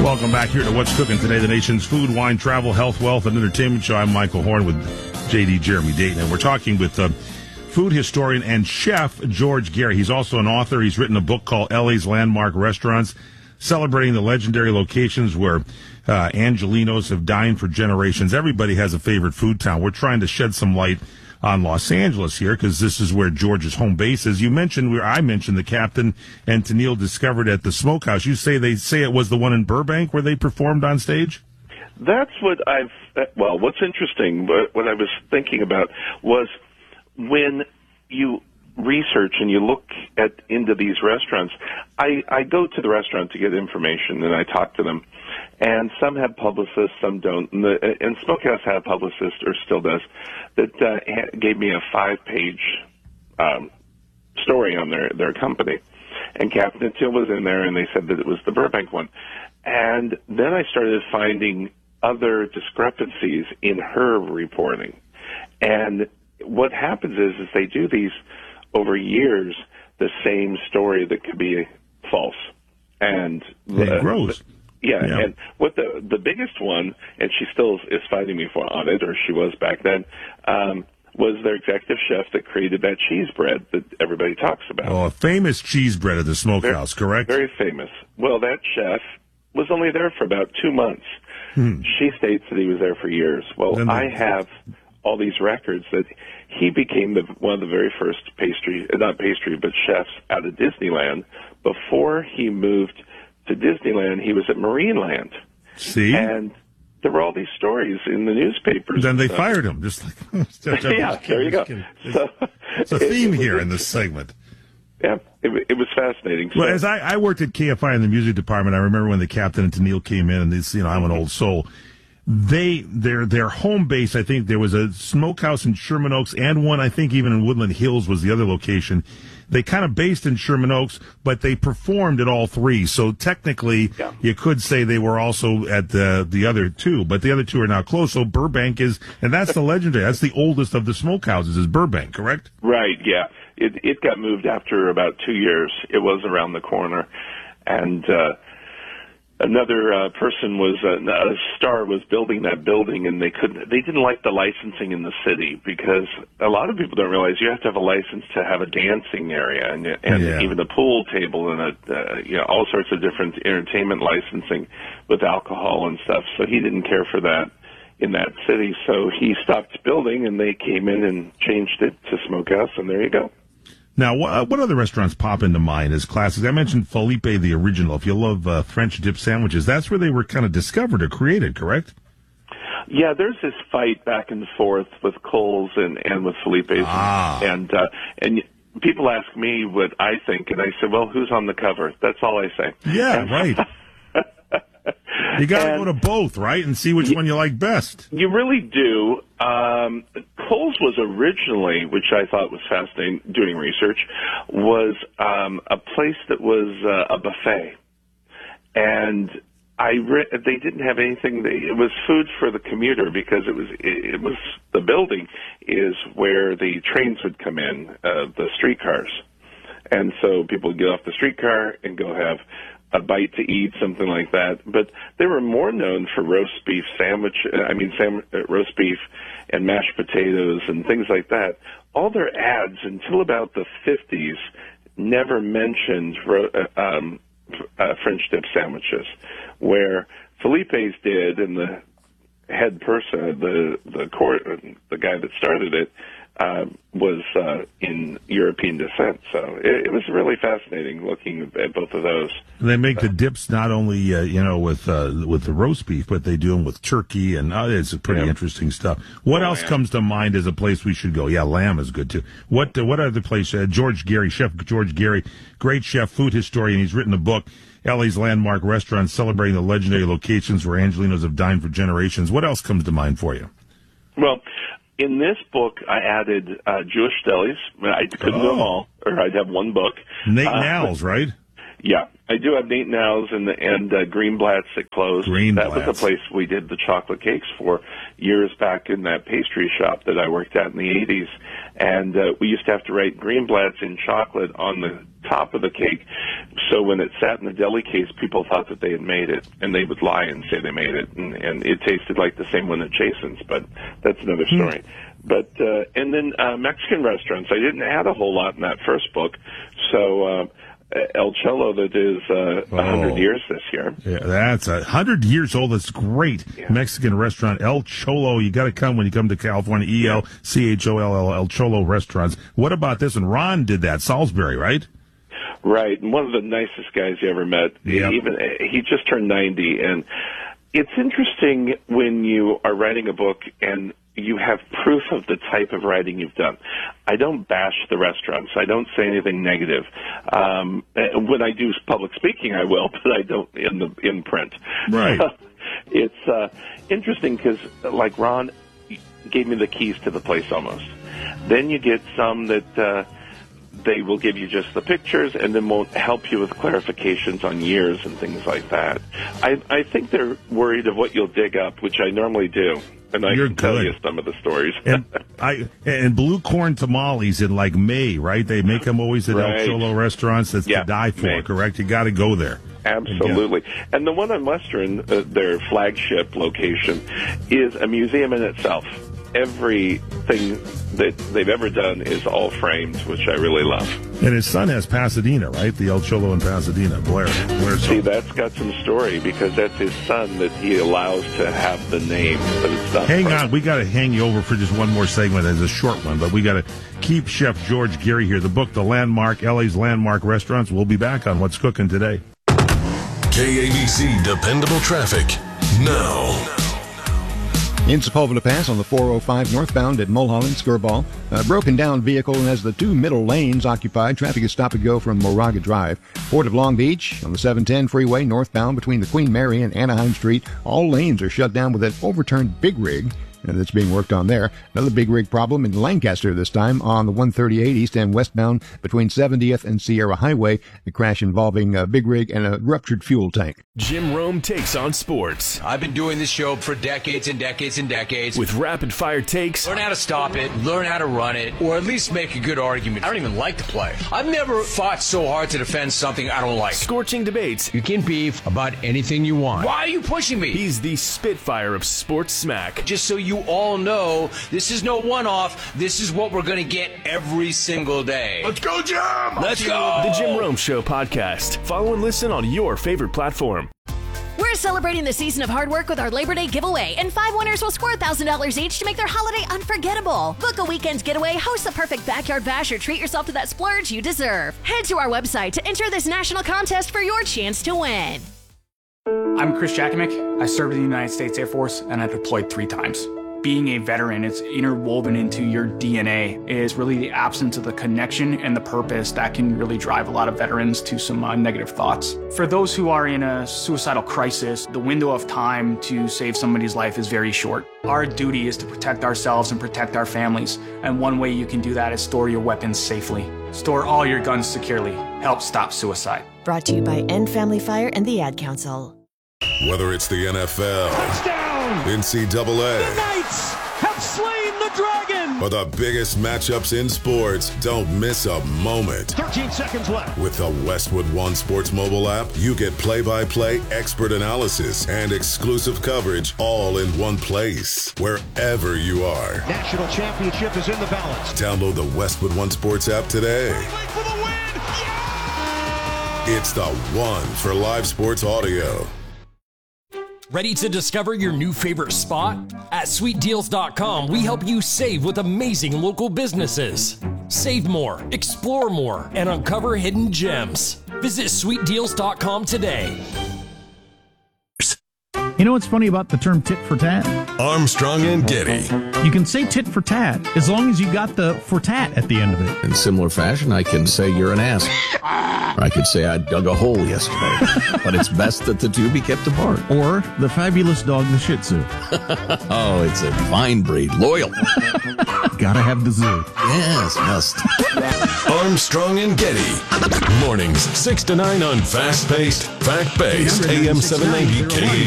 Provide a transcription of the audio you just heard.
Welcome back here to What's Cooking Today, the nation's food, wine, travel, health, wealth, and entertainment show. I'm Michael Horn with J.D. Jeremy Dayton, and we're talking with food historian and chef George Gary. He's also an author. He's written a book called LA's Landmark Restaurants, celebrating the legendary locations where Angelinos have dined for generations. Everybody has a favorite food town. We're trying to shed some light on Los Angeles here, because this is where George's home base is. You mentioned, I mentioned the Captain and Tennille discovered at the Smokehouse. You say it was the one in Burbank where they performed on stage? That's what what's interesting, what I was thinking about was when you research and you look into these restaurants, I go to the restaurant to get information and I talk to them. And some have publicists, some don't. And Smokehouse had a publicist, or still does, that gave me a 5-page story on their company. And Captain and Tennille was in there, and they said that it was the Burbank one. And then I started finding other discrepancies in her reporting. And what happens is they do these over years, the same story that could be false. And it grows. Yeah, and what the biggest one, and she still is fighting me on it, or she was back then, was their executive chef that created that cheese bread that everybody talks about. Oh, a famous cheese bread at the Smokehouse, correct? Very famous. Well, that chef was only there for about 2 months. She states that he was there for years. Well, I have all these records that he became one of the very first chefs out of Disneyland. Before he moved to Disneyland, he was at Marineland. See? And there were all these stories in the newspapers. Then they fired him. Just like yeah, there you go. It's a theme here in this segment. Yeah, it was fascinating. Well, as I worked at KFI in the music department, I remember when the Captain and Tennille came in, and this, I'm an old soul. Their home base, I think there was a Smokehouse in Sherman Oaks, and one I think even in Woodland Hills was the other location. They kind of based in Sherman Oaks, but they performed at all three. So technically, you could say they were also at the other two, but the other two are now closed. So Burbank is, and that's the legendary. That's the oldest of the smokehouses, is Burbank, correct? Right. Yeah. It got moved after about 2 years. It was around the corner, and another person a star was building that building, and they didn't like the licensing in the city, because a lot of people don't realize you have to have a license to have a dancing area and even a pool table and all sorts of different entertainment licensing with alcohol and stuff. So he didn't care for that in that city, so he stopped building, and they came in and changed it to Smokehouse, and there you go. Now, what other restaurants pop into mind as classics? I mentioned Felipe the Original. If you love French dip sandwiches, that's where they were kind of discovered or created, correct? Yeah, there's this fight back and forth with Cole's and with Felipe's. And people ask me what I think, and I say, well, who's on the cover? That's all I say. Yeah, right. You got to go to both, right, and see which one you like best. You really do. Cole's was originally, which I thought was fascinating, doing research, was a place that was a buffet. And they didn't have anything. It was food for the commuter, because it was the building is where the trains would come in, the streetcars. And so people would get off the streetcar and go have a bite to eat, something like that. But they were more known for roast beef roast beef and mashed potatoes and things like that. All their ads until about the 50s never mentioned French dip sandwiches, where Felipe's did, and the head person, the guy that started it, was in European descent. So it was really fascinating looking at both of those. They make the dips not only with the roast beef, but they do them with turkey, and it's pretty interesting stuff. What else comes to mind as a place we should go? Yeah, lamb is good too. What other place? Chef George Gary, great chef, food historian. He's written a book, LA's Landmark Restaurants, celebrating the legendary locations where Angelinos have dined for generations. What else comes to mind for you? Well, in this book, I added Jewish delis. I couldn't do them all, or I'd have one book. Nate Now's, right? Yeah, I do have Nate Now's and Greenblatt's that closed. That was the place we did the chocolate cakes for years back in that pastry shop that I worked at in the 80s. And we used to have to write Greenblatt's in chocolate on top of the cake. So when it sat in the deli case, people thought that they had made it, and they would lie and say they made it, and it tasted like the same one at Jason's, but that's another story. But and then Mexican restaurants. I didn't add a whole lot in that first book, so El Cholo, that is 100 years this year. Yeah, that's 100 years old. That's great. Yeah. Mexican restaurant, El Cholo. You got to come when you come to California. ELCHOLL, El Cholo restaurants. What about this? And Ron did that. Salisbury, right? Right. And one of the nicest guys you ever met. Yep. He just turned 90. And it's interesting when you are writing a book and you have proof of the type of writing you've done. I don't bash the restaurants. I don't say anything negative. When I do public speaking, I will, but I don't in print. Right. It's interesting because, like, Ron gave me the keys to the place almost. Then you get some that they will give you just the pictures and then won't help you with clarifications on years and things like that. I think they're worried of what you'll dig up, which I normally do. And I can tell you some of the stories. and blue corn tamales in like May, right? They make them always at El Cholo restaurants. That's to die for, May. Correct? You got to go there. Absolutely. And the one on Western, their flagship location, is a museum in itself. Everything that they've ever done is all framed, which I really love. And his son has Pasadena, right? The El Cholo in Pasadena, Blair. See, that's got some story because that's his son that he allows to have the name, but it's not. Hang on, we got to hang you over for just one more segment. It's a short one, but we got to keep Chef George Geary here. The book, The Landmark, LA's Landmark Restaurants. We'll be back on What's Cooking Today. KABC Dependable Traffic now. In Sepulveda Pass on the 405 northbound at Mulholland, Skirball. A broken down vehicle has the two middle lanes occupied. Traffic is stop and go from Moraga Drive. Port of Long Beach on the 710 freeway northbound between the Queen Mary and Anaheim Street. All lanes are shut down with an overturned big rig that's being worked on there. Another big rig problem in Lancaster this time on the 138 east and westbound between 70th and Sierra Highway. A crash involving a big rig and a ruptured fuel tank. Jim Rome takes on sports. I've been doing this show for decades and decades and decades. With rapid-fire takes. Learn how to stop it, learn how to run it, or at least make a good argument. I don't even like to play. I've never fought so hard to defend something I don't like. Scorching debates. You can beef about anything you want. Why are you pushing me? He's the Spitfire of sports smack. Just so you all know, this is no one-off. This is what we're going to get every single day. Let's go, Jim! Let's go! The Jim Rome Show podcast. Follow and listen on your favorite platform. We're celebrating the season of hard work with our Labor Day giveaway, and 5 winners will score $1,000 each to make their holiday unforgettable. Book a weekend's getaway, host the perfect backyard bash, or treat yourself to that splurge you deserve. Head to our website to enter this national contest for your chance to win. I'm Chris Jakimick. I served in the United States Air Force, and I deployed 3 times. Being a veteran, it's interwoven into your DNA, is really the absence of the connection and the purpose that can really drive a lot of veterans to some negative thoughts. For those who are in a suicidal crisis, the window of time to save somebody's life is very short. Our duty is to protect ourselves and protect our families, and one way you can do that is store your weapons safely. Store all your guns securely. Help stop suicide. Brought to you by End Family Fire and the Ad Council. Whether it's the NFL, touchdown, NCAA, the Knights have slain the Dragon, or the biggest matchups in sports, don't miss a moment. 13 seconds left. With the Westwood One Sports mobile app, you get play-by-play expert analysis and exclusive coverage all in one place, wherever you are. National championship is in the balance. Download the Westwood One Sports app today. For the win. Yeah! It's the one for live sports audio. Ready to discover your new favorite spot? At SweetDeals.com, we help you save with amazing local businesses. Save more, explore more, and uncover hidden gems. Visit SweetDeals.com today. You know what's funny about the term tit for tat? Armstrong and Getty. You can say tit for tat as long as you got the for tat at the end of it. In similar fashion, I can say you're an ass. Or I could say I dug a hole yesterday. But it's best that the two be kept apart. Or the fabulous dog, the Shih Tzu. Oh, it's a fine breed. Loyal. Gotta have the zoo. Yes, must. Armstrong and Getty. Mornings 6 to 9 on fast-paced, fact-based AM 790 KABC.